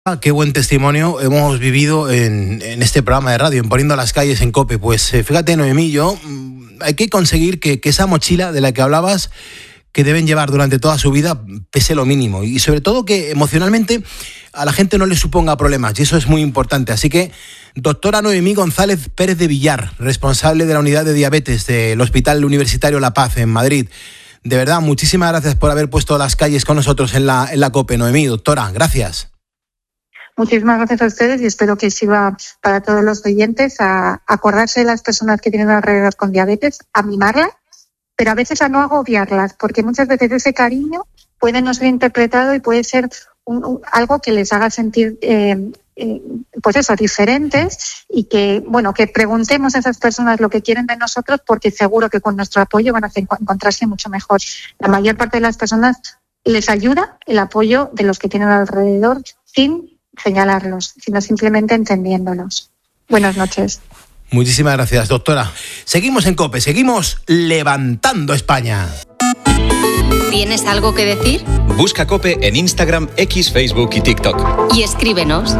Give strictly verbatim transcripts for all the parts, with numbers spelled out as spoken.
Qué buen testimonio hemos vivido en, en este programa de radio, en Poniendo las Calles en COPE. Pues eh, fíjate, Noemí, yo, hay que conseguir que, que esa mochila de la que hablabas, que deben llevar durante toda su vida, pese lo mínimo. Y sobre todo que emocionalmente a la gente no le suponga problemas, y eso es muy importante. Así que, doctora Noemí González Pérez de Villar, responsable de la unidad de diabetes del Hospital Universitario La Paz en Madrid, de verdad, muchísimas gracias por haber puesto las calles con nosotros en la, en la COPE. Noemí, doctora, gracias. Muchísimas gracias a ustedes y espero que sirva para todos los oyentes a acordarse de las personas que tienen alrededor con diabetes, a mimarlas, pero a veces a no agobiarlas, porque muchas veces ese cariño puede no ser interpretado y puede ser un, un, algo que les haga sentir eh, eh, pues eso, diferentes, y que, bueno, que preguntemos a esas personas lo que quieren de nosotros, porque seguro que con nuestro apoyo van a encontrarse mucho mejor. La mayor parte de las personas les ayuda el apoyo de los que tienen alrededor sin señalarlos, sino simplemente entendiéndolos. Buenas noches. Muchísimas gracias, doctora. Seguimos en COPE, seguimos levantando España. ¿Tienes algo que decir? Busca COPE en Instagram, X, Facebook y TikTok. Y escríbenos.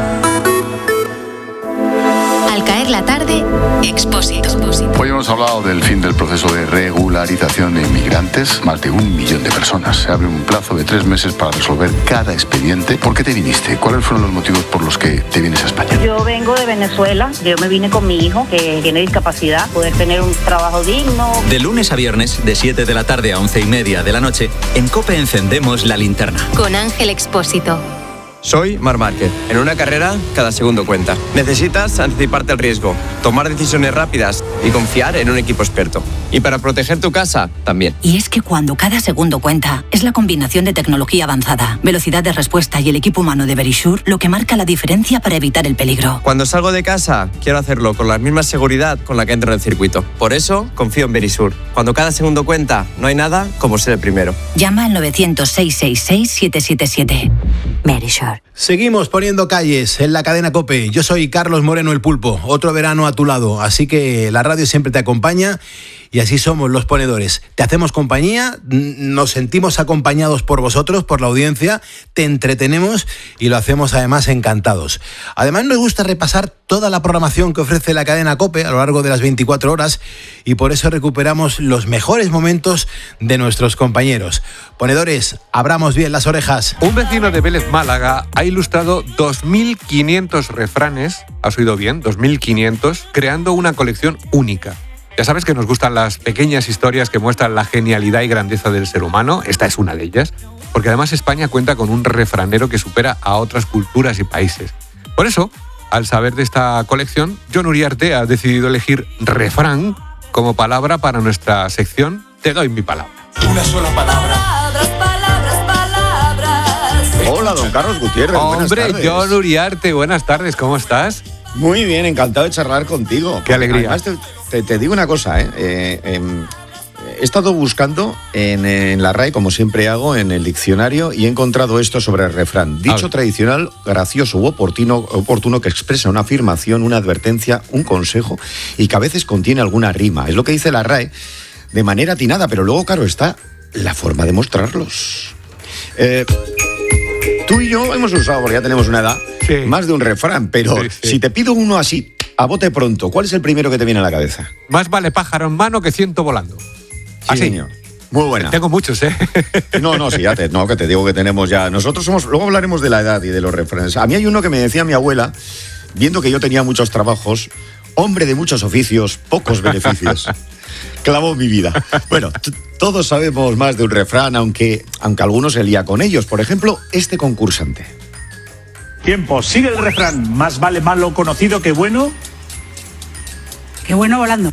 Al caer la tarde, Expósito. Hoy hemos hablado del fin del proceso de regularización de inmigrantes. Más de un millón de personas. Se abre un plazo de tres meses para resolver cada expediente. ¿Por qué te viniste? ¿Cuáles fueron los motivos por los que te vienes a España? Yo vengo de Venezuela. Yo me vine con mi hijo, que tiene discapacidad, poder tener un trabajo digno. De lunes a viernes, de siete de la tarde a once y media de la noche, en COPE encendemos la linterna. Con Ángel Expósito. Soy Marc Márquez. En una carrera, cada segundo cuenta. Necesitas anticiparte al riesgo, tomar decisiones rápidas y confiar en un equipo experto. Y para proteger tu casa, también. Y es que cuando cada segundo cuenta, es la combinación de tecnología avanzada, velocidad de respuesta y el equipo humano de Verisure lo que marca la diferencia para evitar el peligro. Cuando salgo de casa, quiero hacerlo con la misma seguridad con la que entro en el circuito. Por eso, confío en Verisure. Cuando cada segundo cuenta, no hay nada como ser el primero. Llama al novecientos, seiscientos sesenta y seis, siete siete siete. Verisure. Seguimos poniendo calles en la cadena COPE. Yo soy Carlos Moreno el Pulpo, otro verano a tu lado, así que la radio siempre te acompaña y así somos los ponedores. Te hacemos compañía, nos sentimos acompañados por vosotros, por la audiencia, te entretenemos y lo hacemos además encantados. Además nos gusta repasar toda la programación que ofrece la cadena COPE a lo largo de las veinticuatro horas y por eso recuperamos los mejores momentos de nuestros compañeros. Ponedores, abramos bien las orejas. Un vecino de Vélez, Málaga, ha ilustrado dos mil quinientos refranes, has oído bien, dos mil quinientos, creando una colección única. Ya sabes que nos gustan las pequeñas historias que muestran la genialidad y grandeza del ser humano. Esta es una de ellas, porque además España cuenta con un refranero que supera a otras culturas y países. Por eso, al saber de esta colección, Jon Uriarte ha decidido elegir refrán como palabra para nuestra sección Te doy mi palabra. Una sola palabra. Palabras, palabras, palabras. Hola, don Carlos Gutiérrez. Hombre, Jon Uriarte, buenas tardes, ¿cómo estás? Muy bien, encantado de charlar contigo. Qué alegría. Además, te, te, te digo una cosa, ¿eh? eh, eh he estado buscando en, en la R A E, como siempre hago, en el diccionario, y he encontrado esto sobre el refrán. Dicho tradicional, gracioso u oportuno, oportuno que expresa una afirmación, una advertencia, un consejo y que a veces contiene alguna rima. Es lo que dice la R A E de manera atinada, pero luego, claro, está la forma de mostrarlos. Eh, tú y yo hemos usado, porque ya tenemos una edad, sí, más de un refrán, pero sí, sí. Si te pido uno así, a bote pronto, ¿cuál es el primero que te viene a la cabeza? Más vale pájaro en mano que ciento volando. Sí, así. Señor. Muy buena. Tengo muchos, ¿eh? No, no, sí, ya te, no, que te digo que tenemos ya. Nosotros somos, luego hablaremos de la edad y de los refranes. A mí hay uno que me decía mi abuela, viendo que yo tenía muchos trabajos, hombre de muchos oficios, pocos beneficios. Clavó mi vida. Bueno, t- todos sabemos más de un refrán, aunque, aunque algunos se lía con ellos. Por ejemplo, este concursante. Tiempo, sigue el refrán. Más vale malo conocido que bueno. Qué bueno volando.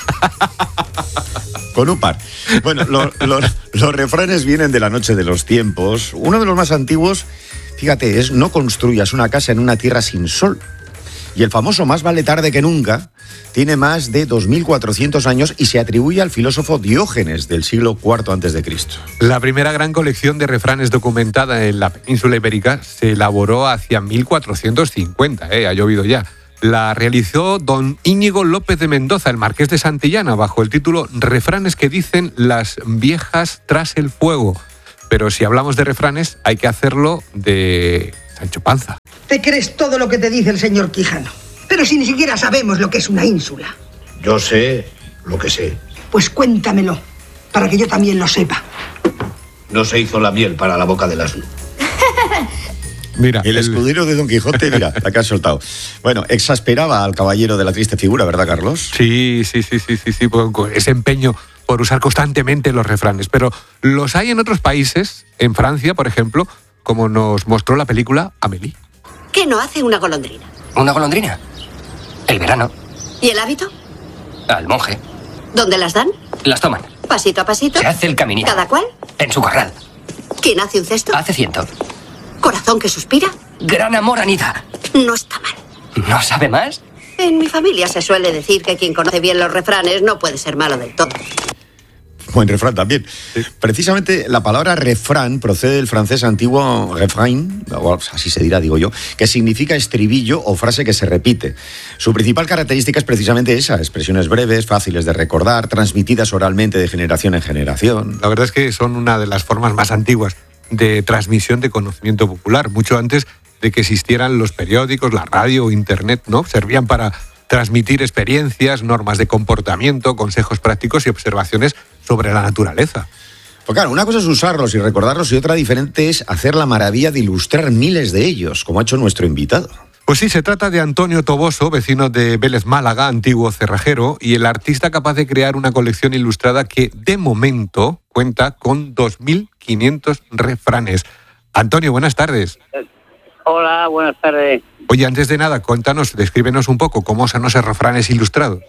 Con un par. Bueno, lo, lo, los refranes vienen de la noche de los tiempos. Uno de los más antiguos, fíjate, es no construyas una casa en una tierra sin sol. Y el famoso más vale tarde que nunca tiene más de dos mil cuatrocientos años y se atribuye al filósofo Diógenes del siglo cuarto antes de Cristo. La primera gran colección de refranes documentada en la península ibérica se elaboró hacia mil cuatrocientos cincuenta, ¿eh? Ha llovido ya. La realizó don Íñigo López de Mendoza, el marqués de Santillana, bajo el título Refranes que dicen las viejas tras el fuego. Pero si hablamos de refranes, hay que hacerlo de Sancho Panza. Te crees todo lo que te dice el señor Quijano, pero si ni siquiera sabemos lo que es una ínsula. Yo sé lo que sé. Pues cuéntamelo, para que yo también lo sepa. No se hizo la miel para la boca del asno. Mira, el, el escudero de Don Quijote, mira, la que has soltado. Bueno, exasperaba al caballero de la triste figura, ¿verdad, Carlos? Sí, sí, sí, sí, sí, sí, con ese empeño por usar constantemente los refranes. Pero los hay en otros países, en Francia, por ejemplo, como nos mostró la película Amélie. ¿Qué no hace una golondrina? ¿Una golondrina? El verano. ¿Y el hábito? Al monje. ¿Dónde las dan? Las toman. ¿Pasito a pasito? Se hace el caminito. ¿Cada cual? En su corral. ¿Quién hace un cesto? Hace ciento. ¿Corazón que suspira? Gran amor, Anita. No está mal. ¿No sabe más? En mi familia se suele decir que quien conoce bien los refranes no puede ser malo del todo. Buen refrán también. Sí. Precisamente la palabra refrán procede del francés antiguo refrain, o así se dirá, digo yo, que significa estribillo o frase que se repite. Su principal característica es precisamente esa, expresiones breves, fáciles de recordar, transmitidas oralmente de generación en generación. La verdad es que son una de las formas más antiguas de transmisión de conocimiento popular, mucho antes de que existieran los periódicos, la radio o internet, ¿no? Servían para transmitir experiencias, normas de comportamiento, consejos prácticos y observaciones sobre la naturaleza. Pues claro, una cosa es usarlos y recordarlos y otra diferente es hacer la maravilla de ilustrar miles de ellos, como ha hecho nuestro invitado. Pues sí, se trata de Antonio Toboso, vecino de Vélez Málaga, antiguo cerrajero, y el artista capaz de crear una colección ilustrada que, de momento, cuenta con dos mil quinientos refranes. Antonio, buenas tardes. Hola, buenas tardes. Oye, antes de nada, cuéntanos, descríbenos un poco cómo son esos refranes ilustrados.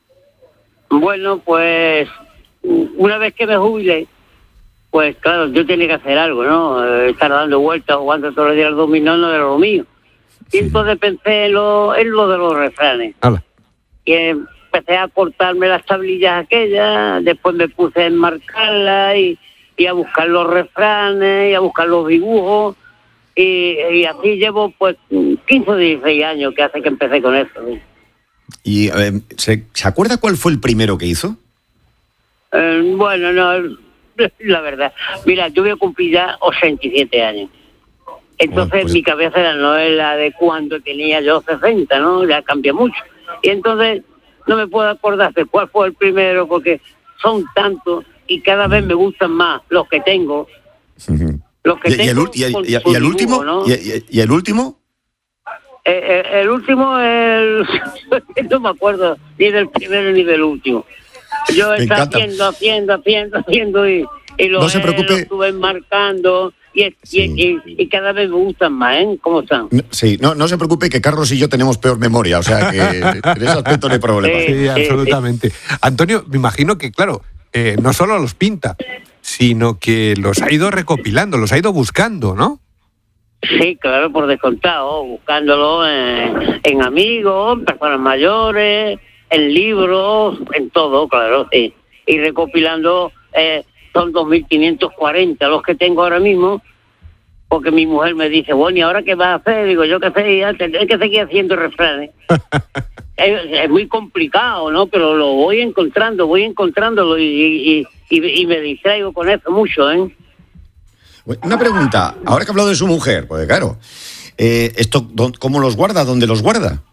Bueno, pues una vez que me jubile, pues claro, yo tenía que hacer algo, ¿no? Eh, estar dando vueltas, jugando todos los días al dominó no era lo mío. Y entonces pensé en lo, en lo de los refranes. Hola. Y empecé a cortarme las tablillas aquellas, después me puse a enmarcarlas y, y a buscar los refranes y a buscar los dibujos. Y, y así llevo pues quince o dieciséis años que hace que empecé con eso. ¿Y eh, ¿se, ¿se acuerda cuál fue el primero que hizo? Eh, bueno, no, la verdad. Mira, yo voy a cumplir ya ochenta y siete años. Entonces bueno, pues... mi cabeza no es la de cuando tenía yo sesenta, ¿no? Ya cambia mucho. Y entonces no me puedo acordar de cuál fue el primero porque son tantos y cada vez me gustan más los que tengo. Uh-huh. Los que ¿Y, tengo y, el, y, y, y el último? ¿No? ¿Y, y, ¿Y el último? Eh, eh, el último, el... no me acuerdo ni del primero ni del último. Yo he estado haciendo, haciendo, haciendo, haciendo y, y lo, no se preocupe. Lo estuve marcando y, sí. y, y, y cada vez me gustan más, ¿eh? ¿Cómo están? Sí, no, no se preocupe que Carlos y yo tenemos peor memoria, o sea que en ese aspecto no hay problema. Sí, sí, absolutamente. Sí. Antonio, me imagino que, claro, eh, no solo los pinta, sino que los ha ido recopilando, los ha ido buscando, ¿no? Sí, claro, por descontado, buscándolo en, en amigos, en personas mayores, en libros, en todo, claro, sí. Y recopilando, eh, son dos mil quinientos cuarenta los que tengo ahora mismo, porque mi mujer me dice, bueno, ¿y ahora qué vas a hacer? Digo, yo qué sé, ya tendré que seguir haciendo refranes. es, es muy complicado, ¿no? Pero lo voy encontrando, voy encontrándolo y... y Y, y me distraigo con eso mucho, ¿eh? Una pregunta, ahora que ha hablado de su mujer, pues claro, eh, esto, ¿cómo los guarda? ¿Dónde los guarda?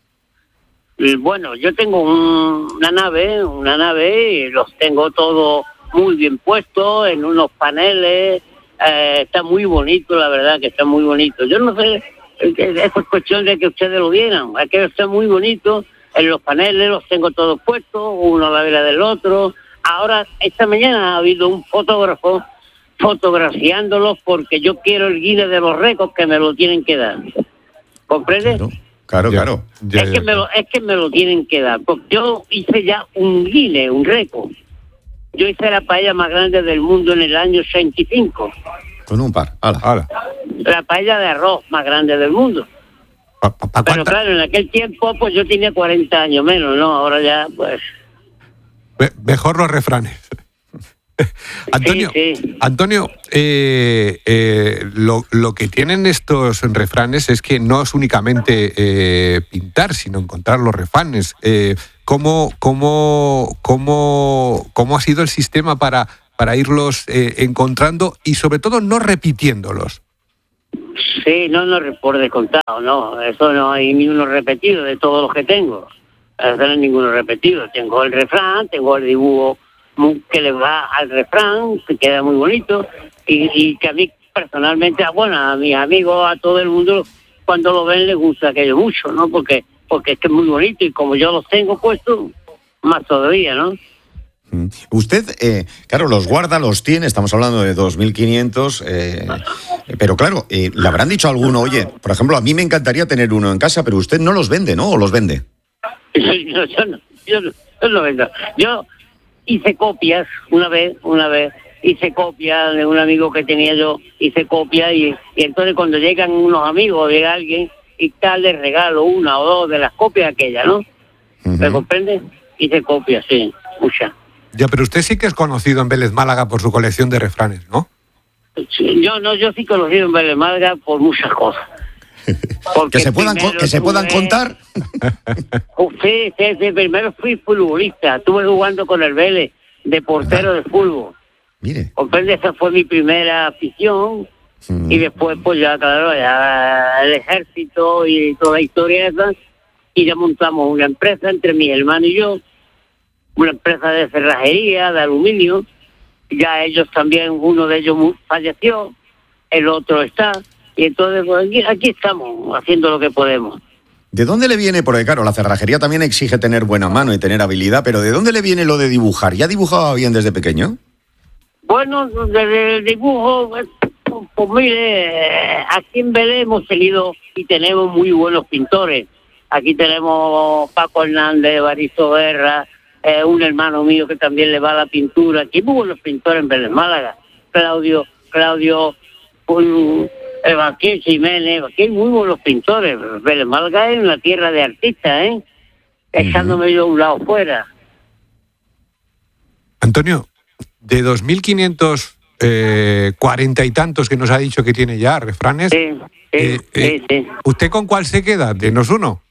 Bueno, yo tengo un, una nave, una nave y los tengo todos muy bien puestos en unos paneles, eh, está muy bonito, la verdad que está muy bonito. Yo no sé, es cuestión de que ustedes lo vieran, aquello está muy bonito, en los paneles los tengo todos puestos, uno a la vera del otro. Ahora, esta mañana ha habido un fotógrafo fotografiándolos porque yo quiero el Guinness de los récords que me lo tienen que dar. ¿Comprende? Claro, claro. claro. Ya, es, ya, que me lo, es que me lo tienen que dar. Porque yo hice ya un Guinness, un récord. Yo hice la paella más grande del mundo en el año ochenta y cinco. Con un par. Ala, ala. La paella de arroz más grande del mundo. Pa, pa, pa, Pero claro, en aquel tiempo pues yo tenía cuarenta años menos, ¿no? Ahora ya pues... Mejor los refranes. Antonio, sí, sí. Antonio eh, eh, lo, lo que tienen estos refranes es que no es únicamente eh, pintar, sino encontrar los refranes. Eh, ¿cómo, cómo, cómo, ¿Cómo ha sido el sistema para, para irlos eh, encontrando y sobre todo no repitiéndolos? Sí, no, no por descontado, no. Eso no hay ni uno repetido de todos los que tengo. Eso no hay ninguno repetido. Tengo el refrán, tengo el dibujo que le va al refrán, que queda muy bonito, y, y que a mí personalmente, bueno, a mis amigos, a todo el mundo, cuando lo ven les gusta aquello mucho, ¿no? Porque porque es que es muy bonito y como yo los tengo puestos, más todavía, ¿no? Usted, eh, claro, los guarda, los tiene, estamos hablando de dos mil quinientos, eh, pero claro, eh, le habrán dicho a alguno, oye, por ejemplo, a mí me encantaría tener uno en casa, pero usted no los vende, ¿no? ¿O los vende? Yo, yo, no, yo, no, yo no vendo. Yo hice copias una vez, una vez, hice copias de un amigo que tenía yo, hice copias y, y entonces cuando llegan unos amigos, llega alguien y tal, les regalo una o dos de las copias aquellas, ¿no? Uh-huh. ¿Me comprende? Hice copias, sí, muchas. Ya, pero usted sí que es conocido en Vélez Málaga por su colección de refranes, ¿no? Sí, yo no, yo sí conocido en Vélez Málaga por muchas cosas. que se puedan co- que se puedan contar. sí, sí, sí, primero fui futbolista, estuve jugando con el Vélez de portero de fútbol. Mire. Comprende, esa fue mi primera afición. Mm. Y después, pues ya, claro, ya el ejército y toda la historia esa, y ya montamos una empresa entre mi hermano y yo, una empresa de cerrajería, de aluminio. Ya ellos también, uno de ellos falleció, el otro está, y entonces pues, aquí, aquí estamos haciendo lo que podemos. ¿De dónde le viene? Porque claro, la cerrajería también exige tener buena mano y tener habilidad, pero ¿de dónde le viene lo de dibujar? ¿Ya dibujaba bien desde pequeño? Bueno, desde el dibujo, pues, pues mire, aquí en Vélez hemos tenido y tenemos muy buenos pintores. Aquí tenemos Paco Hernández, Evaristo Guerra, eh, un hermano mío que también le va a la pintura. Aquí hay muy buenos pintores en Vélez Málaga. Claudio, Claudio, un, Evangelio Jiménez, aquí hay muy buenos pintores. Vélez Málaga es una tierra de artistas, ¿eh? Echándome yo a un lado fuera. Antonio, de dos mil quinientos eh, cuarenta y tantos que nos ha dicho que tiene ya refranes, sí, sí, eh, eh, sí, sí. ¿usted con cuál se queda? Denos uno.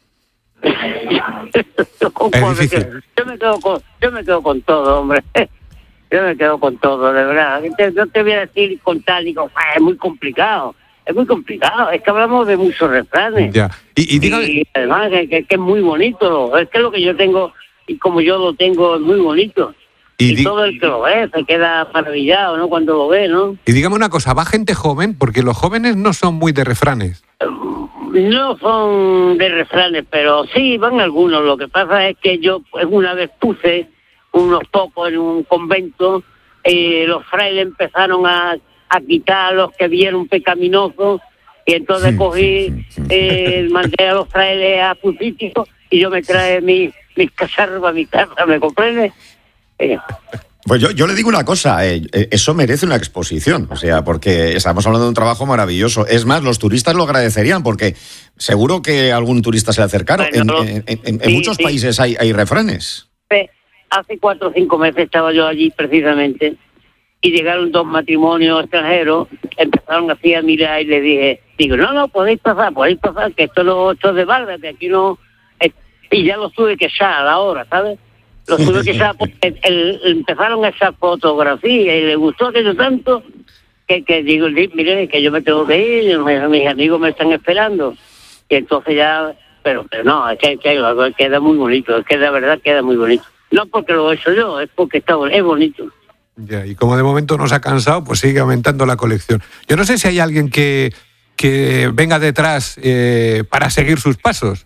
Es difícil. Yo me quedo con, yo me quedo con todo, hombre. Yo me quedo con todo, de verdad. No te voy a decir con tal y con... Es muy complicado. Es muy complicado. Es que hablamos de muchos refranes. Ya. Y, y, dígame... y además que, que, que es muy bonito. Es que lo que yo tengo, y como yo lo tengo, es muy bonito. Y, y di... todo el que lo ve se queda maravillado, ¿no? Cuando lo ve, ¿no? Y dígame una cosa, ¿va gente joven? Porque los jóvenes no son muy de refranes. No son de refranes, pero sí van algunos. Lo que pasa es que yo pues, una vez puse unos pocos en un convento, eh, los frailes empezaron a, a quitar a los que vieron pecaminosos, y entonces cogí, eh, mandé a los frailes a Pusítico y yo me traje mis mis cacharros a mi casa, ¿me comprende? Eh. Pues yo, yo le digo una cosa, eh, eso merece una exposición, o sea, porque estamos hablando de un trabajo maravilloso. Es más, los turistas lo agradecerían, porque seguro que algún turista se le acercaron. Bueno, en, en, en, en sí, muchos sí. países hay, hay refranes. Hace cuatro o cinco meses estaba yo allí precisamente, y llegaron dos matrimonios extranjeros, empezaron así a mirar y le dije, digo, no, no, podéis pasar, podéis pasar, que esto, lo, esto es de barra, que aquí no... Es... Y ya lo tuve que echar a la hora, ¿sabes? Lo tuve que echar porque el, el, empezaron a echar fotografías y le gustó aquello tanto que, que digo, mire, que yo me tengo que ir, mis amigos me están esperando. Y entonces ya, pero, pero no, es que, que queda muy bonito, es que de verdad queda muy bonito. No porque lo he hecho yo, es porque está, es bonito. Ya, y como de momento no se ha cansado, pues sigue aumentando la colección. Yo no sé si hay alguien que, que venga detrás eh, para seguir sus pasos.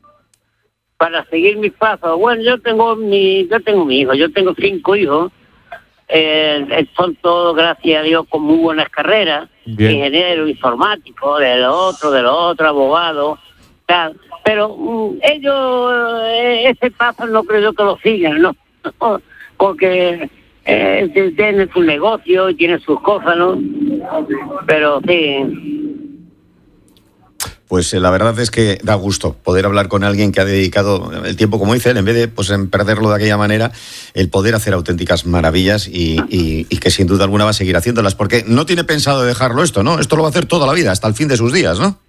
Para seguir mis pasos. Bueno, yo tengo mi, yo tengo mi hijo, yo tengo cinco hijos, eh, son todos, gracias a Dios, con muy buenas carreras, bien. Ingeniero, informático, de lo otro, de lo otro, abogado, tal. Pero um, ellos, eh, ese paso no creo yo que lo sigan, ¿no? Porque eh, tienen su negocio y tienen sus cosas, ¿no? Pero sí... Pues eh, la verdad es que da gusto poder hablar con alguien que ha dedicado el tiempo, como dice él, en vez de pues en perderlo de aquella manera, el poder hacer auténticas maravillas y, y, y que sin duda alguna va a seguir haciéndolas, porque no tiene pensado dejarlo esto, ¿no? Esto lo va a hacer toda la vida, hasta el fin de sus días, ¿no?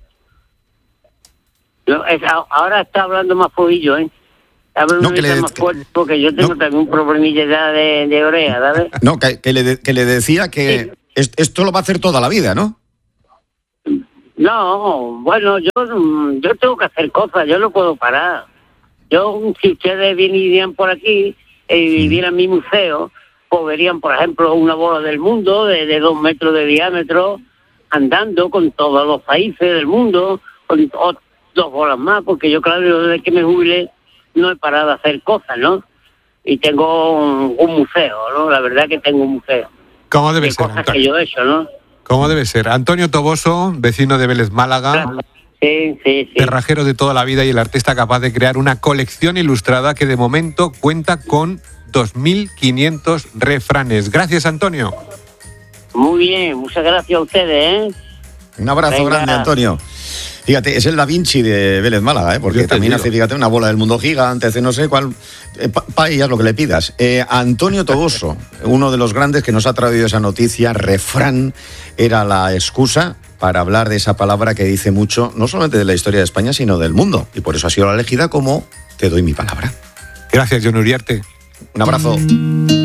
no es, ahora está hablando más fuillo, ¿eh? Hablando no, que le, más fuerte, porque yo tengo no, también un problemilla ya de, de oreja, ¿sabes? No, que, que, le, que le decía que sí. Esto lo va a hacer toda la vida, ¿no? No, bueno, yo, yo tengo que hacer cosas, yo no puedo parar. Yo, si ustedes vinieran por aquí y vieran mi museo, pues verían, por ejemplo, una bola del mundo de, de dos metros de diámetro, andando con todos los países del mundo, con o, dos bolas más, porque yo, claro, desde que me jubilé no he parado de hacer cosas, ¿no? Y tengo un, un museo, ¿no? La verdad que tengo un museo. ¿Cómo debe de ser, cosas Antonio? que yo he hecho, ¿no? ¿Cómo debe ser? Antonio Toboso, vecino de Vélez Málaga, sí, sí, sí. cerrajero de toda la vida y el artista capaz de crear una colección ilustrada que de momento cuenta con dos mil quinientos refranes. Gracias, Antonio. Muy bien, muchas gracias a ustedes, ¿eh? Un abrazo Venga. grande, Antonio. Fíjate, es el Da Vinci de Vélez Málaga, ¿eh? Porque también hace, fíjate, una bola del mundo gigante, hace no sé cuál, eh, pa- paellas, lo que le pidas. Eh, Antonio Toboso, uno de los grandes que nos ha traído esa noticia, refrán, era la excusa para hablar de esa palabra que dice mucho, no solamente de la historia de España, sino del mundo. Y por eso ha sido la elegida como Te doy mi palabra. Gracias, John Uriarte. Un abrazo.